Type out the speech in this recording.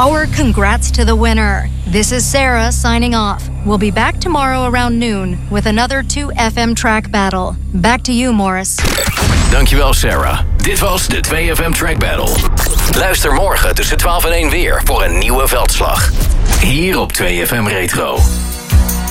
Our congrats to the winner. This is Sarah signing off. We'll be back tomorrow around noon with another 2FM track battle. Back to you, Morris. Dankjewel, Sarah. Dit was de 2FM track battle. Luister morgen tussen 12 en 1 weer voor een nieuwe veldslag. Hier op 2FM Retro.